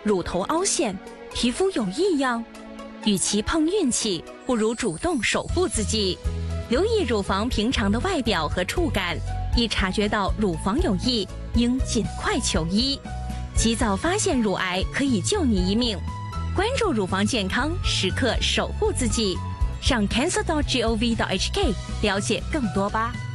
乳头凹陷、皮肤有异样？与其碰运气，不如主动守护自己。留意乳房平常的外表和触感，一察觉到乳房有异，应尽快求医。及早发现乳癌可以救你一命。关注乳房健康，时刻守护自己。上 cancer.gov.hk 了解更多吧。